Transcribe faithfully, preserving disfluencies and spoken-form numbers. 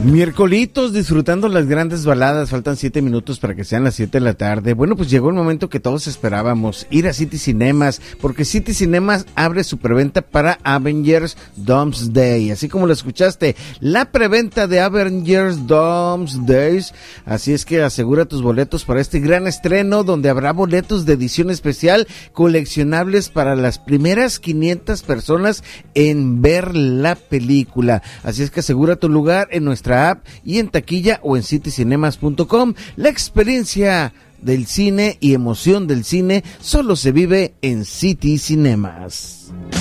Miércolitos, disfrutando las grandes baladas. Faltan siete minutos para que sean las siete de la tarde. Bueno, pues llegó el momento que todos esperábamos, ir a City Cinemas, porque City Cinemas abre su preventa para Avengers Doomsday. Así como lo escuchaste, la preventa de Avengers Doomsday. Así es que asegura tus boletos para este gran estreno, donde habrá boletos de edición especial coleccionables para las primeras quinientas personas en ver la película. Así es que asegura tu lugar en nuestra app y en taquilla o en city cinemas punto com. La experiencia del cine y emoción del cine solo se vive en City Cinemas.